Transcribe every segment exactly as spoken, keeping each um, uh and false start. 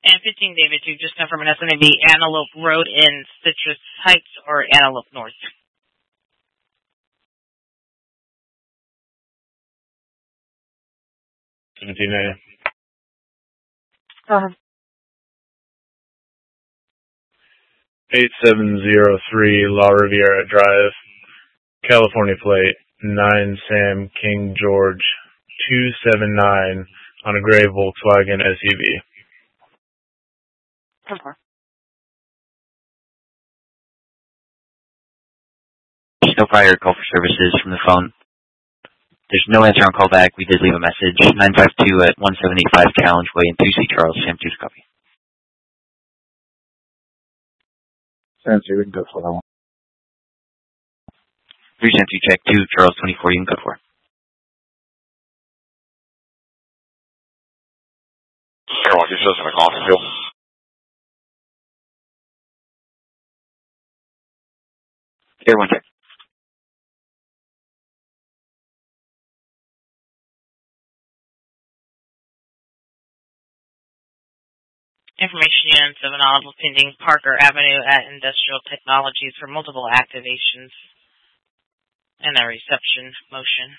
And fifteen, David, to just confirm, that's going to be Antelope Road in Citrus Heights or Antelope North. seventeen A. Uh-huh. eight seven zero three La Riviera Drive, California plate, nine Sam King George, two seven nine on a gray Volkswagen S U V. Okay. There's no prior call for services from the phone. There's no answer on callback. We did leave a message. nine five two at one seven eight five Challenge Way in two C Charles. Sam two's copy. Sam two, we can go for that one. three Sam two check two, Charles twenty-four, you can go for. Airlock, he says in the coffee field. Air one check. Information units of an audible pending Parker Avenue at Industrial Technologies for multiple activations and a reception motion.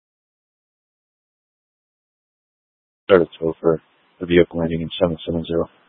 Start a tow for the vehicle landing in seven seven zero.